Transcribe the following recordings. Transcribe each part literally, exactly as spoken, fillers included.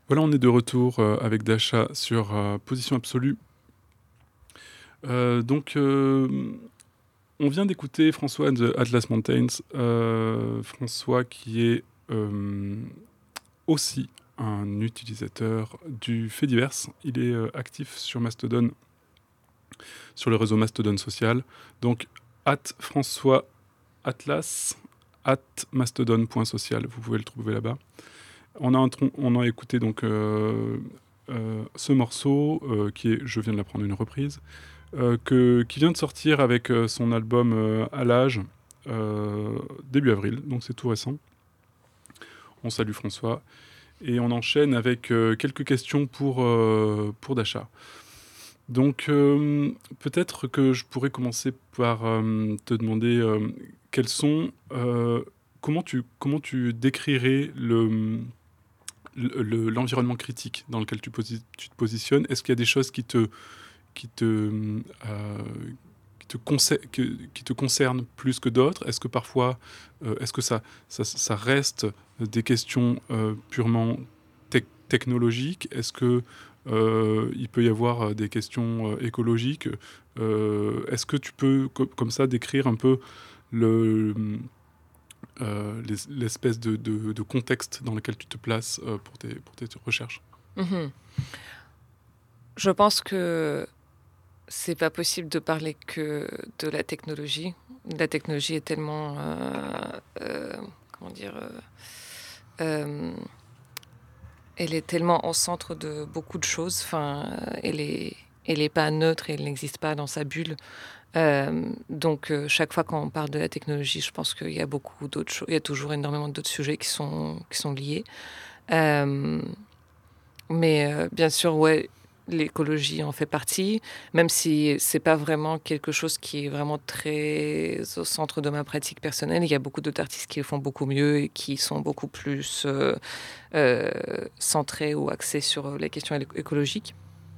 Voilà, on est de retour euh, avec Dasha sur euh, Position Absolue. Euh, donc, euh, on vient d'écouter François and the Atlas Mountains. Euh, François qui est euh, aussi un utilisateur du Fediverse. Il est euh, actif sur Mastodon, sur le réseau Mastodon social. Donc, at François Atlas, at mastodon.social. Vous pouvez le trouver là-bas. On a, un tron- on a écouté donc euh, euh, ce morceau euh, qui est, je viens de l'apprendre, une reprise, euh, que, qui vient de sortir avec euh, son album euh, à l'âge euh, début avril, donc c'est tout récent. On salue François et on enchaîne avec euh, quelques questions pour, euh, pour Dasha. Donc euh, peut-être que je pourrais commencer par euh, te demander euh, quels sont, euh, comment, tu, comment tu décrirais le le- le- l'environnement critique dans lequel tu, posi- tu te positionnes. Est-ce qu'il y a des choses qui te, qui te, euh, qui te, concer- que- qui te concernent plus que d'autres? Est-ce que parfois, euh, est-ce que ça, ça, ça reste des questions euh, purement tec- technologiques? Est-ce que euh, il peut y avoir des questions euh, écologiques? Euh, Est-ce que tu peux, co- comme ça, décrire un peu le, euh, les- l'espèce de, de- de contexte dans lequel tu te places euh, pour tes, pour tes recherches? Mhm. Je pense que c'est pas possible de parler que de la technologie. La technologie est tellement, euh, euh, comment dire, euh, euh, elle est tellement au centre de beaucoup de choses. Enfin, euh, elle est, elle est pas neutre, elle n'existe pas dans sa bulle. Euh, donc, euh, chaque fois qu'on parle de la technologie, je pense qu'il y a beaucoup d'autres choses. Il y a toujours énormément d'autres sujets qui sont qui sont liés. Euh, Mais euh, bien sûr, ouais, l'écologie en fait partie, même si c'est pas vraiment quelque chose qui est vraiment très au centre de ma pratique personnelle. Il y a beaucoup d'autres artistes qui le font beaucoup mieux et qui sont beaucoup plus euh, euh, centrés ou axés sur les questions élo- écologiques.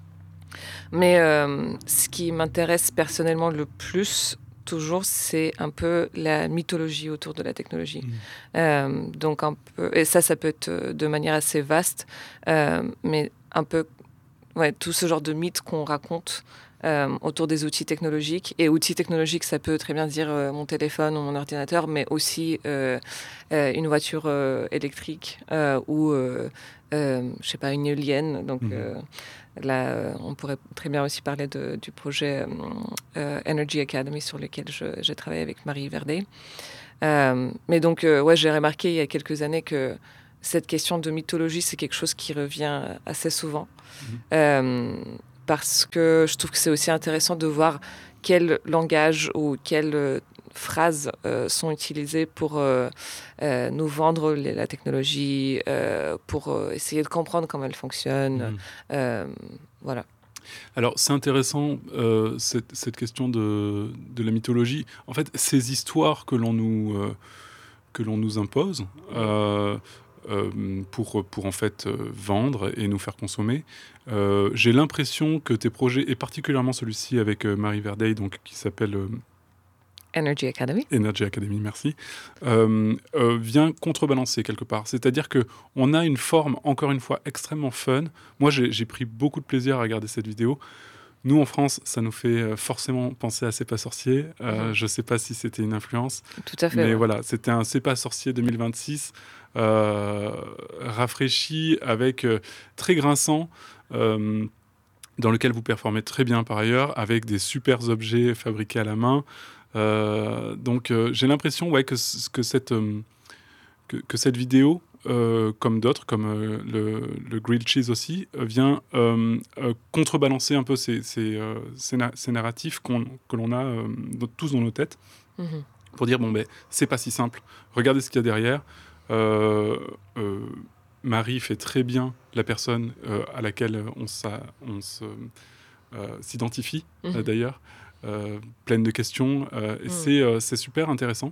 Mais euh, ce qui m'intéresse personnellement le plus, toujours, c'est un peu la mythologie autour de la technologie. Mm. Euh, donc un peu, et ça, ça peut être euh, de manière assez vaste, euh, mais un peu, ouais, tout ce genre de mythes qu'on raconte euh, autour des outils technologiques. Et outils technologiques, ça peut très bien dire euh, mon téléphone ou mon ordinateur, mais aussi euh, euh, une voiture euh, électrique euh, ou, euh, euh, je sais pas, une éolienne. Donc Mhm. euh, là, euh, on pourrait très bien aussi parler de, du projet euh, euh, Energy Academy sur lequel je, j'ai travaillé avec Marie Verdet. Euh, mais donc, euh, ouais, j'ai remarqué il y a quelques années que cette question de mythologie, c'est quelque chose qui revient assez souvent. Mhm. Euh, Parce que je trouve que c'est aussi intéressant de voir quel langage ou quelles euh, phrases euh, sont utilisées pour euh, euh, nous vendre les- la technologie, euh, pour euh, essayer de comprendre comment elle fonctionne. Mhm. Euh, voilà. Alors, c'est intéressant, euh, cette, cette question de, de la mythologie. En fait, ces histoires que l'on nous, euh, que l'on nous impose euh, euh, pour, pour en fait euh, vendre et nous faire consommer, euh, j'ai l'impression que tes projets, et particulièrement celui-ci avec euh, Marie Verdeil, donc, qui s'appelle euh, Energy Academy. Energy Academy, merci, euh, euh, vient contrebalancer quelque part. C'est-à-dire que on a une forme, encore une fois, extrêmement fun. Moi, j'ai, j'ai pris beaucoup de plaisir à regarder cette vidéo. Nous, en France, ça nous fait euh, forcément penser à C'est pas sorcier. Euh, Mhm. je ne sais pas si c'était une influence, Tout à fait, mais ouais. voilà, c'était un C'est pas sorcier deux mille vingt-six, euh, rafraîchi, avec euh, très grinçant, euh, dans lequel vous performez très bien par ailleurs, avec des super objets fabriqués à la main. Euh, donc euh, j'ai l'impression, ouais, que, c- que, cette, euh, que, que cette vidéo, euh, comme d'autres, comme euh, le, le grilled cheese aussi, euh, vient euh, euh, contrebalancer un peu ces, ces, euh, ces, na- ces narratifs qu'on, que l'on a euh, dans- tous dans nos têtes, Mhm. pour dire, bon, ben, c'est pas si simple, regardez ce qu'il y a derrière. Euh, euh, Marie fait très bien la personne euh, à laquelle on, s'a- on se, euh, s'identifie, euh, Mhm. d'ailleurs, euh, pleine de questions, euh, et Mhm. c'est, euh, c'est super intéressant.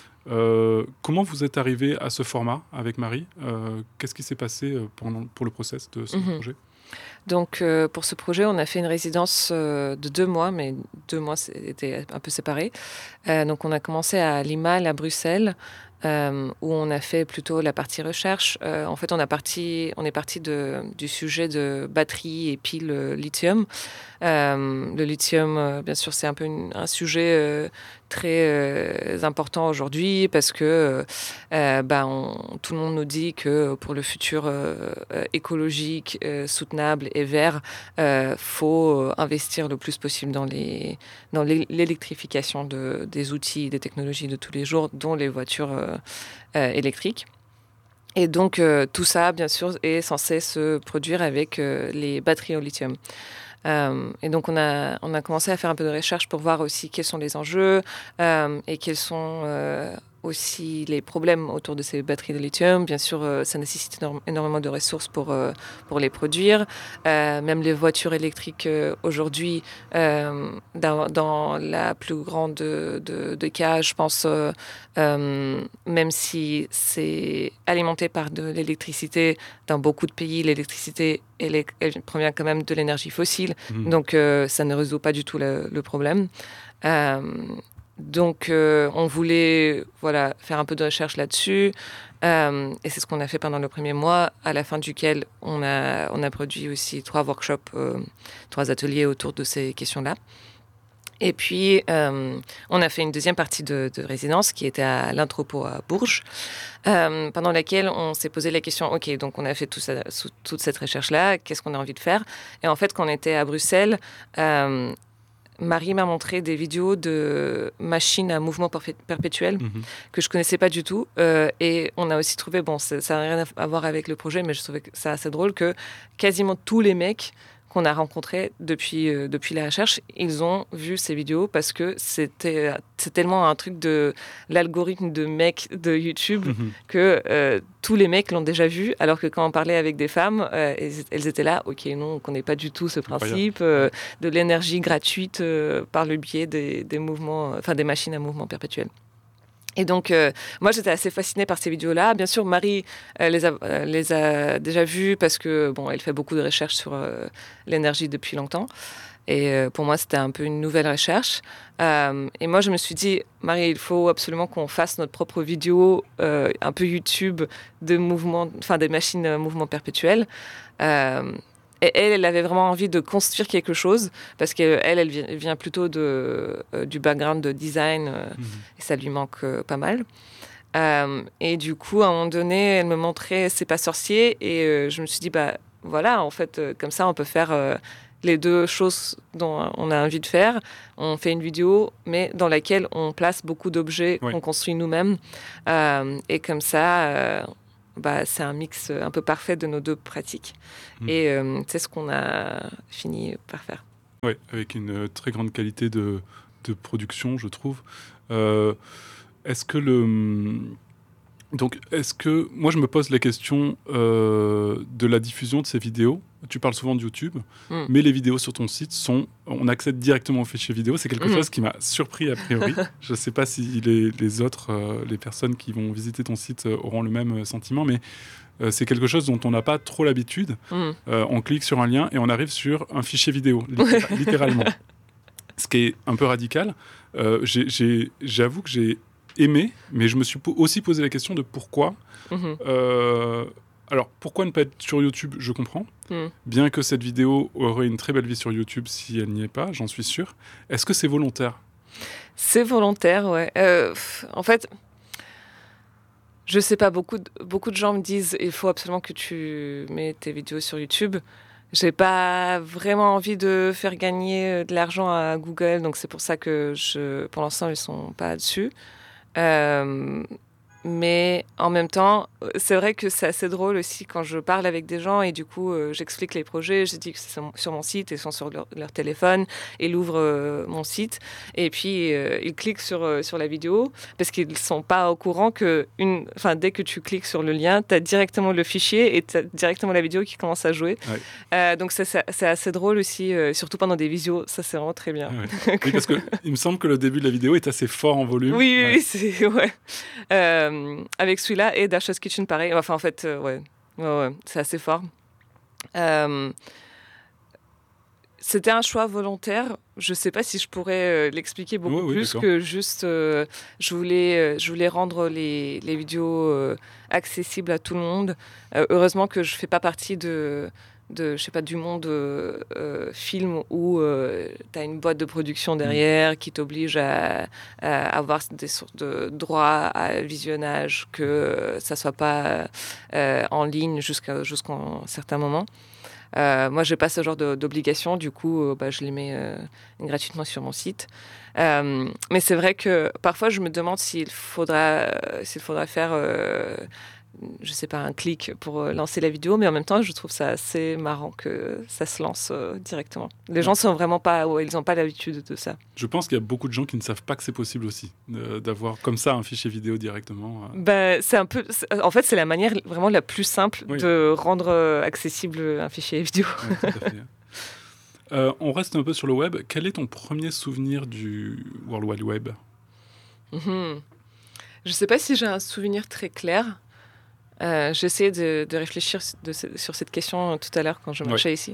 Euh, comment vous êtes arrivé à ce format avec Marie? Euh, Qu'est-ce qui s'est passé euh, pendant, pour le process de ce Mhm. projet? Donc, euh, pour ce projet, on a fait une résidence euh, de deux mois, mais deux mois c'était un peu séparé. Euh, donc, on a commencé à Lima, à Bruxelles, euh, où on a fait plutôt la partie recherche. Euh, en fait, on, a parti, on est parti de, du sujet de batterie et piles euh, lithium. Euh, le lithium, euh, bien sûr, c'est un peu une, un sujet euh, très euh, important aujourd'hui parce que euh, bah, on, tout le monde nous dit que pour le futur euh, écologique, euh, soutenable et vert, il euh, faut investir le plus possible dans, les, dans l'électrification de, des outils, des technologies de tous les jours, dont les voitures euh, euh, électriques. Et donc, euh, tout ça, bien sûr, est censé se produire avec euh, les batteries au lithium. Euh, et donc, on a, on a commencé à faire un peu de recherche pour voir aussi quels sont les enjeux euh, et quels sont euh, aussi les problèmes autour de ces batteries de lithium. Bien sûr, euh, ça nécessite énorme, énormément de ressources pour, euh, pour les produire. Euh, même les voitures électriques euh, aujourd'hui, euh, dans, dans la plus grande de, de, de cas, je pense, euh, euh, même si c'est alimenté par de l'électricité, dans beaucoup de pays, l'électricité, elle, elle provient quand même de l'énergie fossile. Mmh. Donc, euh, ça ne résout pas du tout le, le problème. Euh, Donc, euh, on voulait voilà, faire un peu de recherche là-dessus. Euh, et c'est ce qu'on a fait pendant le premier mois, à la fin duquel on a, on a produit aussi trois workshops, euh, trois ateliers autour de ces questions-là. Et puis, euh, on a fait une deuxième partie de, de résidence qui était à l'Intropo à Bourges, euh, pendant laquelle on s'est posé la question, OK, donc on a fait tout ça, toute cette recherche-là, qu'est-ce qu'on a envie de faire? Et en fait, quand on était à Bruxelles, euh, Marie m'a montré des vidéos de machines à mouvement perpétuel mmh. que je ne connaissais pas du tout. Euh, et on a aussi trouvé, bon, ça n'a rien à voir avec le projet, mais je trouvais ça assez drôle que quasiment tous les mecs qu'on a rencontrés depuis, euh, depuis la recherche, ils ont vu ces vidéos parce que c'était c'est tellement un truc de l'algorithme de mecs de YouTube mmh. que euh, tous les mecs l'ont déjà vu, alors que quand on parlait avec des femmes, euh, elles, elles étaient là, ok, non, on ne connaît pas du tout ce principe euh, de l'énergie gratuite euh, par le biais des, des mouvements, enfin des machines à mouvement perpétuel. Et donc, euh, moi, j'étais assez fascinée par ces vidéos-là. Bien sûr, Marie euh, les, a, euh, les a déjà vues parce que, bon, elle fait beaucoup de recherches sur euh, l'énergie depuis longtemps. Et euh, pour moi, c'était un peu une nouvelle recherche. Euh, et moi, je me suis dit, Marie, il faut absolument qu'on fasse notre propre vidéo, euh, un peu YouTube, de mouvements, enfin, des machines à mouvement perpétuel. Euh, Et elle, elle avait vraiment envie de construire quelque chose parce qu'elle, elle vient plutôt de, euh, du background de design euh, mmh. et ça lui manque euh, pas mal. Euh, et du coup, à un moment donné, elle me montrait C'est pas sorcier et euh, je me suis dit, bah voilà, en fait, euh, comme ça, on peut faire euh, les deux choses dont on a envie de faire. On fait une vidéo, mais dans laquelle on place beaucoup d'objets oui. qu'on construit nous-mêmes. Euh, et comme ça... Euh, Bah, c'est un mix un peu parfait de nos deux pratiques. Mmh. Et euh, c'est ce qu'on a fini par faire. Oui, avec une très grande qualité de, de production, je trouve. Euh, est-ce que le... Donc, est-ce que... Moi, je me pose la question euh, de la diffusion de ces vidéos. Tu parles souvent de YouTube, mmh. mais les vidéos sur ton site sont... On accède directement aux fichiers vidéo. C'est quelque mmh. chose qui m'a surpris a priori. Je ne sais pas si les, les autres, euh, les personnes qui vont visiter ton site euh, auront le même sentiment, mais euh, c'est quelque chose dont on n'a pas trop l'habitude. Mmh. Euh, on clique sur un lien et on arrive sur un fichier vidéo, littér- littéralement. Ce qui est un peu radical. Euh, j'ai, j'ai, j'avoue que j'ai aimé, mais je me suis po- aussi posé la question de pourquoi. Mmh. Euh, alors, pourquoi ne pas être sur YouTube, je comprends. Mmh. Bien que cette vidéo aurait une très belle vie sur YouTube si elle n'y est pas, j'en suis sûr. Est-ce que c'est volontaire ? C'est volontaire, ouais. Euh, en fait, je sais pas, beaucoup de, beaucoup de gens me disent il faut absolument que tu mets tes vidéos sur YouTube. J'ai pas vraiment envie de faire gagner de l'argent à Google, donc c'est pour ça que je, pour l'instant, ils sont pas dessus. Euh, mais en même temps, c'est vrai que c'est assez drôle aussi quand je parle avec des gens et du coup, euh, j'explique les projets, je dis que c'est sur mon site, ils sont sur leur, leur téléphone, ils ouvrent euh, mon site et puis euh, ils cliquent sur, euh, sur la vidéo parce qu'ils ne sont pas au courant que une, dès que tu cliques sur le lien, tu as directement le fichier et tu as directement la vidéo qui commence à jouer. Ouais. Euh, donc c'est, c'est assez drôle aussi, euh, surtout pendant des visios, ça c'est vraiment très bien. Ouais. Oui, parce qu'il me semble que le début de la vidéo est assez fort en volume. Oui, ouais. oui, c'est... Ouais. Euh, avec celui-là et Dasha's Kitchen pareil, enfin en fait euh, ouais. Ouais, ouais, c'est assez fort. Euh, c'était un choix volontaire. Je ne sais pas si je pourrais euh, l'expliquer beaucoup Oui, oui, plus d'accord. que juste, euh, je voulais, euh, je voulais rendre les, les vidéos euh, accessibles à tout le monde. Euh, heureusement que je ne fais pas partie de, de, je sais pas, du monde euh, euh, film où euh, tu as une boîte de production derrière mmh. qui t'oblige à, à avoir des sortes de droits à visionnage, que euh, ça ne soit pas euh, en ligne jusqu'à, jusqu'à un certain moment. Euh, moi, je n'ai pas ce genre de, d'obligation, du coup, euh, bah, je les mets euh, gratuitement sur mon site. Euh, mais c'est vrai que parfois, je me demande s'il faudra, euh, s'il faudra faire, euh, je ne sais pas, un clic pour euh, lancer la vidéo, mais en même temps, je trouve ça assez marrant que ça se lance euh, directement. Les ouais. gens sont vraiment pas, ouais, ils n'ont pas l'habitude de ça. Je pense qu'il y a beaucoup de gens qui ne savent pas que c'est possible aussi, euh, d'avoir comme ça un fichier vidéo directement. Euh. Ben, c'est un peu, c'est, en fait, c'est la manière vraiment la plus simple oui. de rendre euh, accessible un fichier vidéo. Ouais, tout à fait. Euh, on reste un peu sur le web. Quel est ton premier souvenir du World Wide Web ? mm-hmm. Je ne sais pas si j'ai un souvenir très clair. Euh, j'ai essayé de, de réfléchir de, sur cette question tout à l'heure quand je marchais ouais. ici.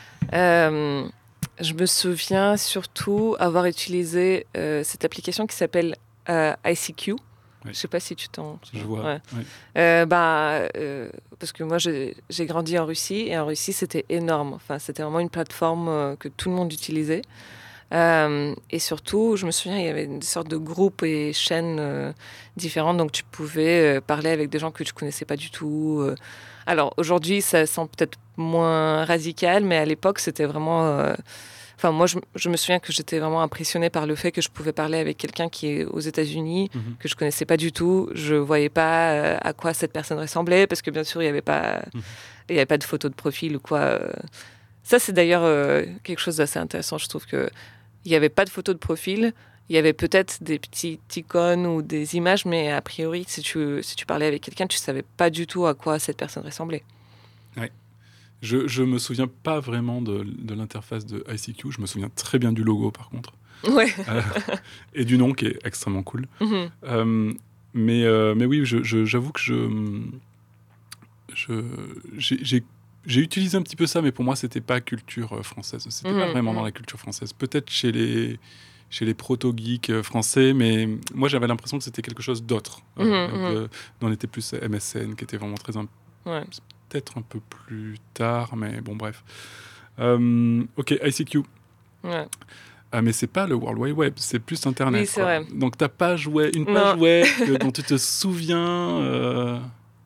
Euh, je me souviens surtout avoir utilisé euh, cette application qui s'appelle euh, I C Q. Oui. Je ne sais pas si tu t'en... Je vois. Ouais. Oui. Euh, bah, euh, parce que moi, j'ai, j'ai grandi en Russie et en Russie, c'était énorme. Enfin, c'était vraiment une plateforme euh, que tout le monde utilisait. Euh, et surtout, je me souviens, il y avait une sorte de groupes et chaînes euh, différentes, donc tu pouvais euh, parler avec des gens que tu connaissais pas du tout. Euh. Alors aujourd'hui, ça semble peut-être moins radical, mais à l'époque, c'était vraiment... Euh... Enfin, moi, je, je me souviens que j'étais vraiment impressionnée par le fait que je pouvais parler avec quelqu'un qui est aux États-Unis, mmh. que je connaissais pas du tout. Je voyais pas euh, à quoi cette personne ressemblait, parce que bien sûr, il y avait pas, mmh. il y avait pas de photo de profil ou quoi. Ça, c'est d'ailleurs euh, quelque chose d'assez intéressant. Je trouve que il n'y avait pas de photo de profil. Il y avait peut-être des petites icônes ou des images, mais a priori, si tu, si tu parlais avec quelqu'un, tu ne savais pas du tout à quoi cette personne ressemblait. Ouais. Je ne me souviens pas vraiment de, de l'interface de I C Q. Je me souviens très bien du logo, par contre. Ouais. Euh, et du nom, qui est extrêmement cool. Mm-hmm. Euh, mais, euh, mais oui, je, je, j'avoue que je, je, j'ai, j'ai J'ai utilisé un petit peu ça, mais pour moi, c'était pas culture française. C'était mmh, pas vraiment mmh. dans la culture française. Peut-être chez les, chez les proto-geeks français, mais moi, j'avais l'impression que c'était quelque chose d'autre. Mmh, euh, mmh. euh, on était plus M S N, qui était vraiment très... Imp... Ouais. Peut-être un peu plus tard, mais bon, bref. Euh, ok, I C Q. Ouais. Ah, mais c'est pas le World Wide Web, c'est plus Internet. Oui, c'est quoi. vrai. Donc, ta page web, une page non. web que, dont tu te souviens... Euh,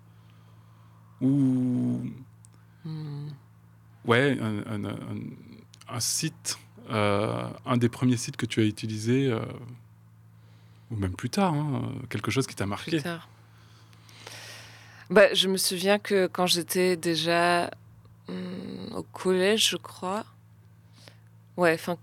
ou... Mmh. Ouais, un, un, un, un site, euh, un des premiers sites que tu as utilisé, euh, ou même plus tard, hein, quelque chose qui t'a marqué. Plus tard. Bah, je me souviens que quand j'étais déjà hum, au collège, je crois, ouais, fin